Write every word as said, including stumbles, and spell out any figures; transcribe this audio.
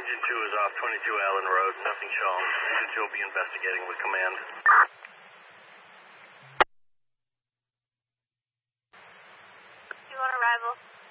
Engine two is off twenty-two Allen Road. Nothing shown. Engine two will be investigating with command. You on arrival?